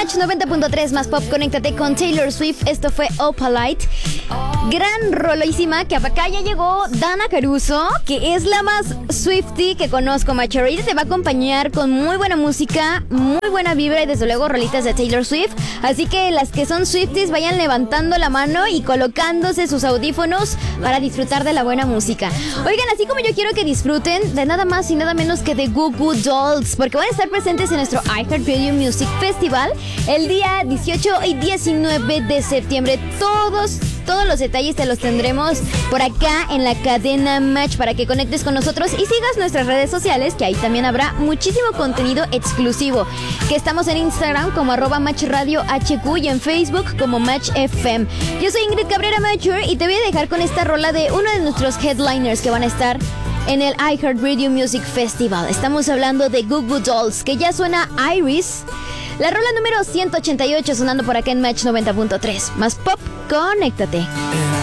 Match 90.3 más pop, conéctate con Taylor Swift. Esto fue Opalite. Gran rolísima, que acá ya llegó Dana Caruso, que es la más Swiftie que conozco, macho. Ahorita te va a acompañar con muy buena música, muy buena vibra y desde luego rolitas de Taylor Swift. Así que las que son Swifties vayan levantando la mano y colocándose sus audífonos para disfrutar de la buena música. Oigan, así como yo quiero que disfruten de nada más y nada menos que de Goo Goo Dolls, porque van a estar presentes en nuestro iHeartRadio Music Festival el día 18 y 19 de septiembre. Todos los detalles te los tendremos por acá en la cadena Match para que conectes con nosotros y sigas nuestras redes sociales, que ahí también habrá muchísimo contenido exclusivo, que estamos en Instagram como @MatchRadioHQ y en Facebook como Match FM. Yo soy Ingrid Cabrera Mature y te voy a dejar con esta rola de uno de nuestros headliners que van a estar en el iHeartRadio Music Festival. Estamos hablando de Goo Goo Dolls, que ya suena Iris. La rola número 188 sonando por acá en Match 90.3. Más pop, conéctate.